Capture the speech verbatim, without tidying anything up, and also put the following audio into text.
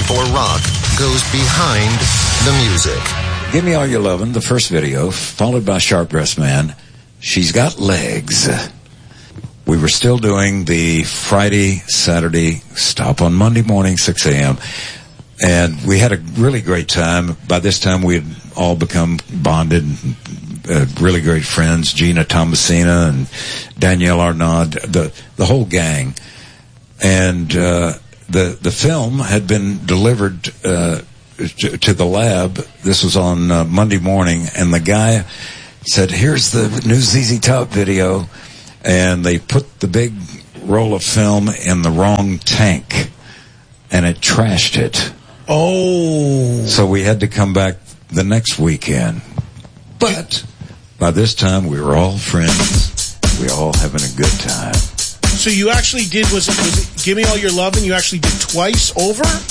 for rock goes behind the music. Give Me All Your Lovin', the first video, followed by Sharp Dressed Man. She's Got Legs. We were still doing the Friday, Saturday stop on Monday morning, six a.m. And we had a really great time. By this time, we had all become bonded, uh, really great friends. Gina Thomasina and Danielle Arnaud, the the whole gang. And uh, the the film had been delivered uh, to, to the lab. This was on uh, Monday morning, and the guy said, "Here's the new Z Z Top video," and they put the big roll of film in the wrong tank, and it trashed it. Oh. So we had to come back the next weekend. But by this time, we were all friends. We were all having a good time. So you actually did, was it, was it Give Me All Your Lovin', you actually did twice over?